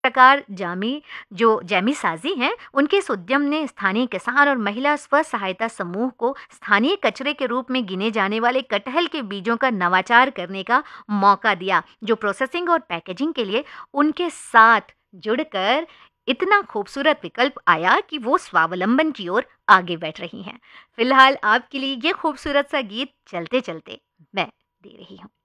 प्रकार जैमी साजी हैं, उनके इस उद्यम ने स्थानीय किसान और महिला स्व सहायता समूह को स्थानीय कचरे के रूप में गिने जाने वाले कटहल के बीजों का नवाचार करने का मौका दिया, जो प्रोसेसिंग और पैकेजिंग के लिए उनके साथ जुड़कर इतना खूबसूरत विकल्प आया कि वो स्वावलंबन की ओर आगे बढ़ रही हैं। फिलहाल आपके लिए ये खूबसूरत सा गीत चलते चलते मैं दे रही हूँ।